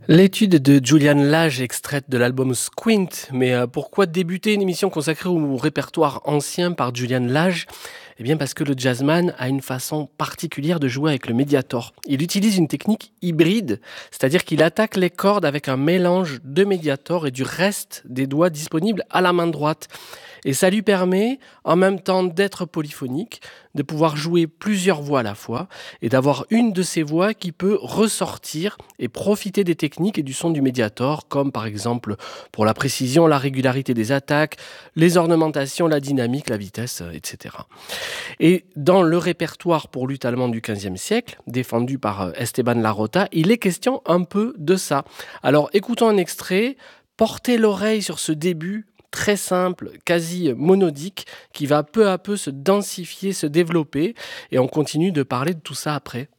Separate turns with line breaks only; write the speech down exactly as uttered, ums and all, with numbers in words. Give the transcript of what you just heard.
L'étude de Julian Lage, extraite de l'album Squint. Mais euh, pourquoi débuter une émission consacrée au répertoire ancien par Julian Lage? Eh bien parce que le jazzman a une façon particulière de jouer avec le médiator. Il utilise une technique hybride, c'est-à-dire qu'il attaque les cordes avec un mélange de médiator et du reste des doigts disponibles à la main droite. Et ça lui permet, en même temps d'être polyphonique, de pouvoir jouer plusieurs voix à la fois et d'avoir une de ces voix qui peut ressortir et profiter des techniques et du son du médiator, comme par exemple pour la précision, la régularité des attaques, les ornementations, la dynamique, la vitesse, et cetera. Et dans le répertoire pour luth allemand du quinzième siècle, défendu par Esteban Larrota, il est question un peu de ça. Alors écoutons un extrait, portez l'oreille sur ce début très simple, quasi monodique, qui va peu à peu se densifier, se développer, et on continue de parler de tout ça après.